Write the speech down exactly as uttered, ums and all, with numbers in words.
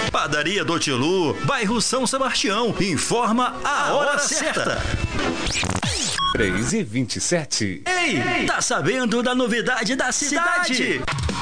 Padaria do Tilu, bairro São Sebastião, informa a hora certa. três e vinte e sete. Ei, tá sabendo da novidade da cidade?